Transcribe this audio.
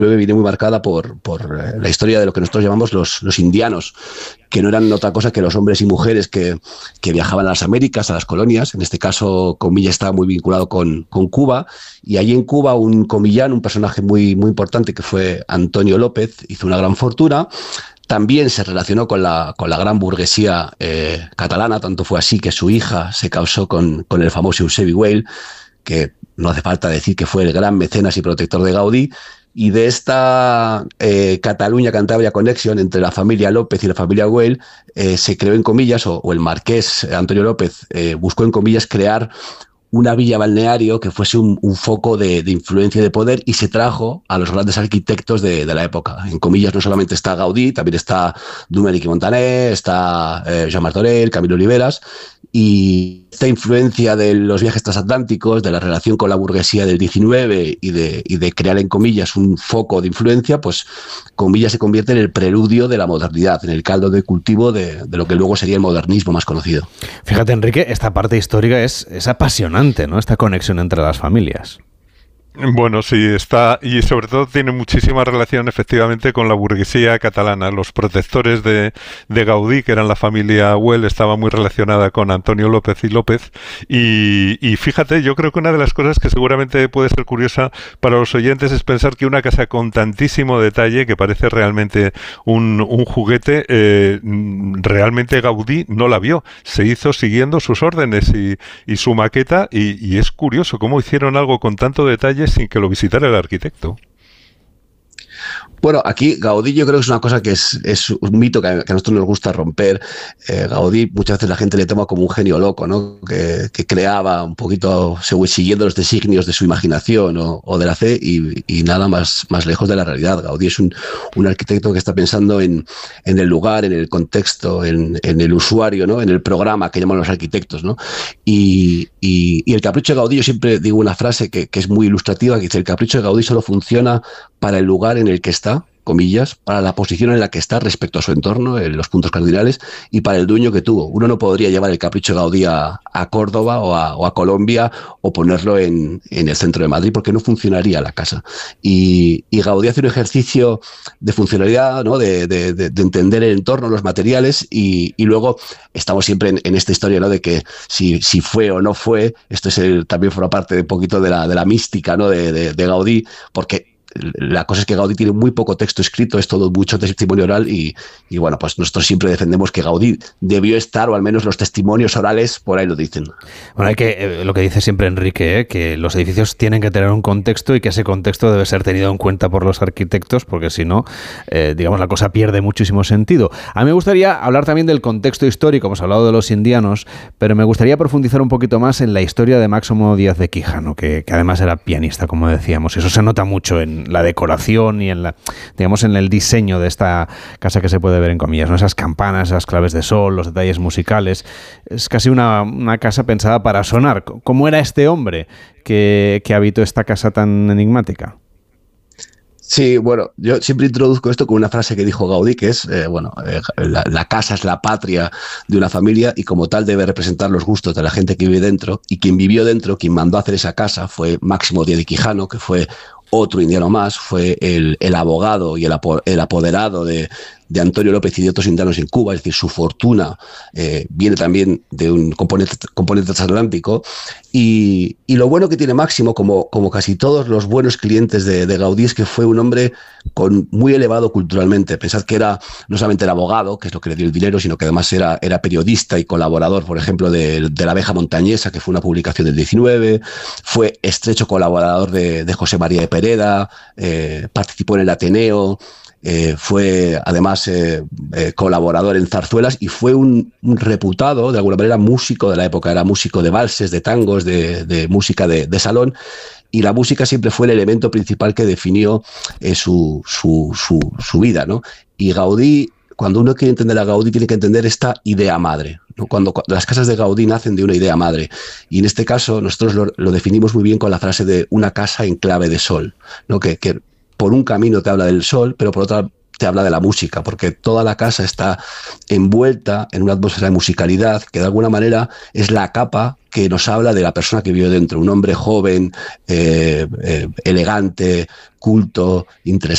viene muy marcada por la historia de lo que nosotros llamamos los indianos, que no eran otra cosa que los hombres y mujeres que viajaban a las Américas, a las colonias. En este caso, Comillas estaba muy vinculado con Cuba, y allí en Cuba un comillán, un personaje muy, muy importante que fue Antonio López, hizo una gran fortuna. También se relacionó con la gran burguesía catalana, tanto fue así que su hija se casó con el famoso Eusebi Güell, que no hace falta decir que fue el gran mecenas y protector de Gaudí. Y de esta Cataluña-Cantabria Connection entre la familia López y la familia Güell se creó en Comillas, o el marqués Antonio López buscó en Comillas crear una villa balneario que fuese un foco de influencia y de poder, y se trajo a los grandes arquitectos de la época. En Comillas no solamente está Gaudí, también está Domènech i Montaner, está Jean Martorell, Camilo Oliveras, y esta influencia de los viajes transatlánticos, de la relación con la burguesía del 19 y de crear en Comillas un foco de influencia, pues Comillas se convierte en el preludio de la modernidad, en el caldo de cultivo de lo que luego sería el modernismo más conocido. Fíjate, Enrique, esta parte histórica es apasionante, ¿no? Esta conexión entre las familias. Bueno, sí, está, y sobre todo tiene muchísima relación efectivamente con la burguesía catalana. Los protectores de Gaudí, que eran la familia Güell, estaba muy relacionada con Antonio López y López, y fíjate, yo creo que una de las cosas que seguramente puede ser curiosa para los oyentes es pensar que una casa con tantísimo detalle, que parece realmente un juguete, realmente Gaudí no la vio, se hizo siguiendo sus órdenes y su maqueta, y es curioso cómo hicieron algo con tanto detalle sin que lo visitara el arquitecto. Bueno, aquí Gaudí yo creo que es una cosa que es un mito que a nosotros nos gusta romper. Gaudí muchas veces la gente le toma como un genio loco, ¿no? Que creaba un poquito siguiendo los designios de su imaginación o de la fe, y nada más lejos de la realidad. Gaudí es un arquitecto que está pensando en el lugar, en el contexto, en el usuario, ¿no? En el programa que llaman los arquitectos, ¿no? Y el capricho de Gaudí, yo siempre digo una frase que es muy ilustrativa, que dice: el capricho de Gaudí solo funciona para el lugar en el que está, comillas, para la posición en la que está respecto a su entorno, en los puntos cardinales, y para el dueño que tuvo. Uno no podría llevar el capricho de Gaudí a Córdoba o a Colombia, o ponerlo en el centro de Madrid, porque no funcionaría la casa. Y Gaudí hace un ejercicio de funcionalidad, ¿no? de entender el entorno, los materiales, y luego estamos siempre en esta historia, ¿no? De que si fue o no fue. Esto también forma parte de un poquito de la mística, ¿no? de Gaudí, porque la cosa es que Gaudí tiene muy poco texto escrito, es todo mucho testimonio oral, y bueno, pues nosotros siempre defendemos que Gaudí debió estar, o al menos los testimonios orales por ahí lo dicen. Bueno, hay que, lo que dice siempre Enrique, que los edificios tienen que tener un contexto, y que ese contexto debe ser tenido en cuenta por los arquitectos, porque si no, digamos, la cosa pierde muchísimo sentido. A mí me gustaría hablar también del contexto histórico. Hemos hablado de los indianos, pero me gustaría profundizar un poquito más en la historia de Máximo Díaz de Quijano, que además era pianista, como decíamos. Eso se nota mucho en la decoración y en el diseño de esta casa que se puede ver en Comillas, ¿no? Esas campanas, esas claves de sol, los detalles musicales. Es casi una casa pensada para sonar. ¿Cómo era este hombre que habitó esta casa tan enigmática? Sí, bueno, yo siempre introduzco esto con una frase que dijo Gaudí, que es, la casa es la patria de una familia, y como tal debe representar los gustos de la gente que vive dentro, y quien vivió dentro, quien mandó a hacer esa casa, fue Máximo Díaz de Quijano, que fue otro indiano más, fue el abogado y el apoderado de Antonio López y de otros indianos en Cuba. Es decir, su fortuna viene también de un componente transatlántico, y lo bueno que tiene Máximo, como casi todos los buenos clientes de Gaudí, es que fue un hombre muy elevado culturalmente. Pensad que era no solamente el abogado, que es lo que le dio el dinero, sino que además era periodista y colaborador, por ejemplo, de La abeja montañesa, que fue una publicación del 19, fue estrecho colaborador de José María de Pereda, participó en el Ateneo, fue además colaborador en zarzuelas, y fue un reputado, de alguna manera, músico de la época. Era músico de valses, de tangos, de música de salón, y la música siempre fue el elemento principal que definió su vida, ¿no? Y Gaudí, cuando uno quiere entender a Gaudí, tiene que entender esta idea madre, ¿no? Cuando las casas de Gaudí nacen de una idea madre, y en este caso nosotros lo definimos muy bien con la frase de una casa en clave de sol, ¿no? Que por un camino te habla del sol, pero por otra te habla de la música, porque toda la casa está envuelta en una atmósfera de musicalidad que de alguna manera es la capa que nos habla de la persona que vive dentro. Un hombre joven, elegante, culto, interesante.